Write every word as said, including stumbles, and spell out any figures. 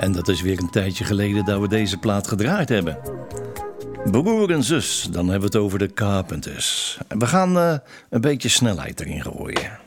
En dat is weer een tijdje geleden dat we deze plaat gedraaid hebben. Broer en zus, dan hebben we het over de Carpenters. We gaan uh, een beetje snelheid erin gooien.